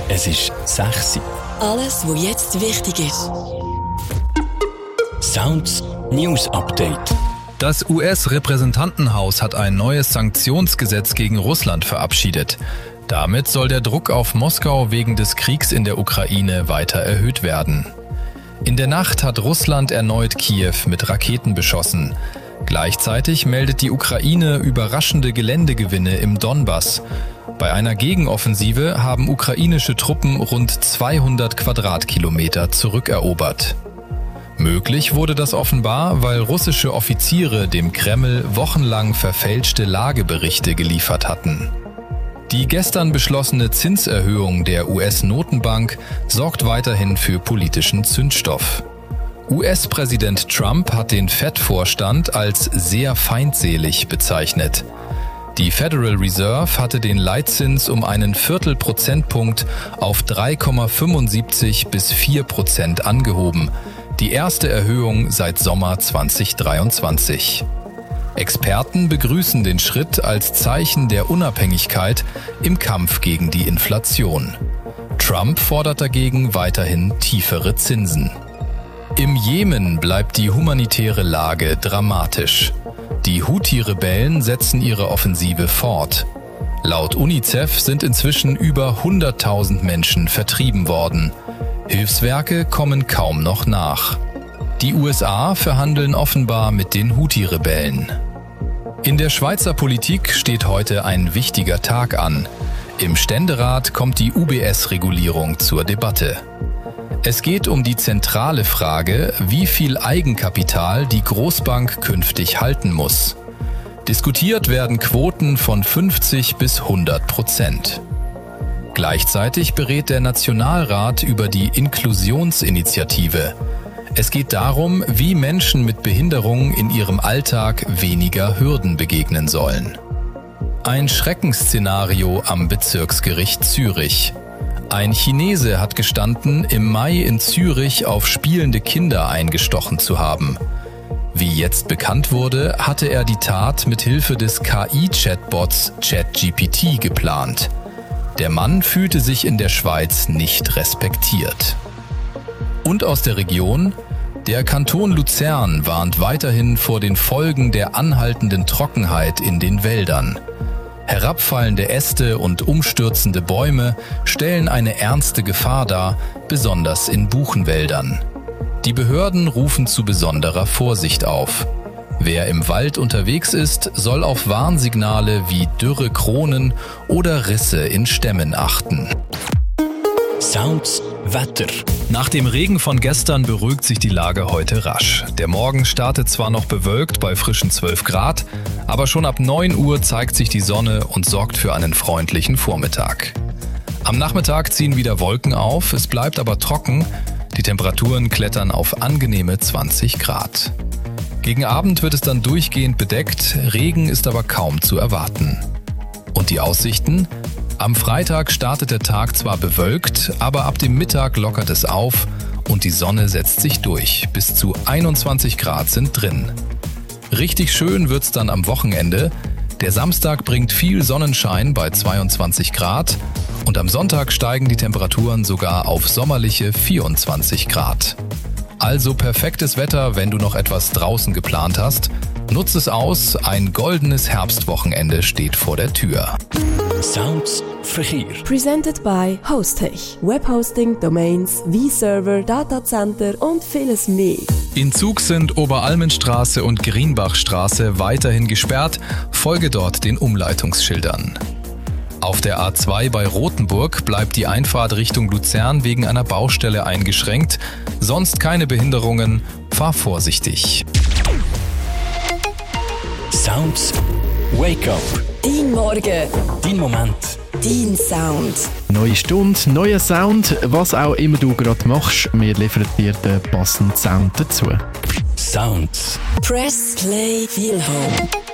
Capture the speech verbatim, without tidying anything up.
Es ist sechs Uhr. Alles, was jetzt wichtig ist. Sounds News Update. Das U S-Repräsentantenhaus hat ein neues Sanktionsgesetz gegen Russland verabschiedet. Damit soll der Druck auf Moskau wegen des Kriegs in der Ukraine weiter erhöht werden. In der Nacht hat Russland erneut Kiew mit Raketen beschossen. Gleichzeitig meldet die Ukraine überraschende Geländegewinne im Donbass. Bei einer Gegenoffensive haben ukrainische Truppen rund zweihundert Quadratkilometer zurückerobert. Möglich wurde das offenbar, weil russische Offiziere dem Kreml wochenlang verfälschte Lageberichte geliefert hatten. Die gestern beschlossene Zinserhöhung der U S-Notenbank sorgt weiterhin für politischen Zündstoff. U S-Präsident Trump hat den Fed-Vorstand als sehr feindselig bezeichnet. Die Federal Reserve hatte den Leitzins um einen Viertelprozentpunkt auf drei Komma fünfundsiebzig bis vier Prozent angehoben, die erste Erhöhung seit Sommer zweitausenddreiundzwanzig. Experten begrüßen den Schritt als Zeichen der Unabhängigkeit im Kampf gegen die Inflation. Trump fordert dagegen weiterhin tiefere Zinsen. Im Jemen bleibt die humanitäre Lage dramatisch. Die Houthi-Rebellen setzen ihre Offensive fort. Laut UNICEF sind inzwischen über hunderttausend Menschen vertrieben worden. Hilfswerke kommen kaum noch nach. Die U S A verhandeln offenbar mit den Houthi-Rebellen. In der Schweizer Politik steht heute ein wichtiger Tag an. Im Ständerat kommt die U B S-Regulierung zur Debatte. Es geht um die zentrale Frage, wie viel Eigenkapital die Großbank künftig halten muss. Diskutiert werden Quoten von fünfzig bis hundert Prozent. Gleichzeitig berät der Nationalrat über die Inklusionsinitiative. Es geht darum, wie Menschen mit Behinderung in ihrem Alltag weniger Hürden begegnen sollen. Ein Schreckensszenario am Bezirksgericht Zürich. Ein Chinese hat gestanden, im Mai in Zürich auf spielende Kinder eingestochen zu haben. Wie jetzt bekannt wurde, hatte er die Tat mit Hilfe des K I-Chatbots ChatGPT geplant. Der Mann fühlte sich in der Schweiz nicht respektiert. Und aus der Region: Der Kanton Luzern warnt weiterhin vor den Folgen der anhaltenden Trockenheit in den Wäldern. Herabfallende Äste und umstürzende Bäume stellen eine ernste Gefahr dar, besonders in Buchenwäldern. Die Behörden rufen zu besonderer Vorsicht auf. Wer im Wald unterwegs ist, soll auf Warnsignale wie dürre Kronen oder Risse in Stämmen achten. Sounds Wetter. Nach dem Regen von gestern beruhigt sich die Lage heute rasch. Der Morgen startet zwar noch bewölkt bei frischen zwölf Grad, aber schon ab neun Uhr zeigt sich die Sonne und sorgt für einen freundlichen Vormittag. Am Nachmittag ziehen wieder Wolken auf, es bleibt aber trocken, die Temperaturen klettern auf angenehme zwanzig Grad. Gegen Abend wird es dann durchgehend bedeckt, Regen ist aber kaum zu erwarten. Und die Aussichten? Am Freitag startet der Tag zwar bewölkt, aber ab dem Mittag lockert es auf und die Sonne setzt sich durch. Bis zu einundzwanzig Grad sind drin. Richtig schön wird's dann am Wochenende. Der Samstag bringt viel Sonnenschein bei zweiundzwanzig Grad und am Sonntag steigen die Temperaturen sogar auf sommerliche vierundzwanzig Grad. Also perfektes Wetter, wenn du noch etwas draußen geplant hast. Nutz es aus, ein goldenes Herbstwochenende steht vor der Tür. Sounds Verkehr. Presented by Hostech. Webhosting, Domains, V-Server, Datacenter und vieles mehr. In Zug sind Oberalmenstraße und Grienbachstraße weiterhin gesperrt. Folge dort den Umleitungsschildern. Auf der A zwei bei Rothenburg bleibt die Einfahrt Richtung Luzern wegen einer Baustelle eingeschränkt. Sonst keine Behinderungen. Fahr vorsichtig. Sounds Wake Up. Dein Morgen. Dein Moment. Dein Sound. Neue Stunde, neuer Sound. Was auch immer du gerade machst, wir liefern dir den passenden Sound dazu. Sounds. Press Play Feel Home.